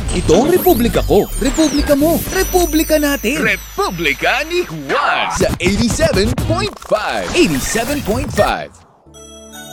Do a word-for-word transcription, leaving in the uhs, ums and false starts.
Ito ang Republika ko, Republika mo, Republika natin. Republika ni Juan Sa eighty-seven point five. eighty-seven point five.